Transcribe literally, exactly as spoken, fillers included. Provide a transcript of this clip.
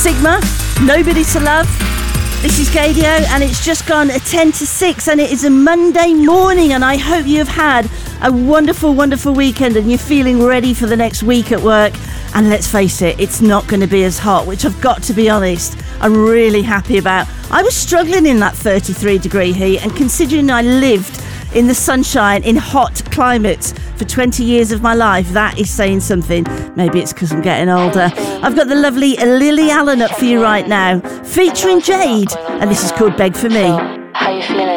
Sigma, Nobody to Love. This is Gadio, and it's just gone a ten to six, and it is a Monday morning, and I hope you've had a wonderful, wonderful weekend and you're feeling ready for the next week at work. And let's face it, it's not going to be as hot, which I've got to be honest, I'm really happy about. I was struggling in that thirty-three degree heat, and considering I lived in the sunshine in hot climates for twenty years of my life, that is saying something. Maybe it's because I'm getting older. I've got the lovely Lily Allen up for you right now, featuring Jade, and this is called Beg For Me. How you feeling?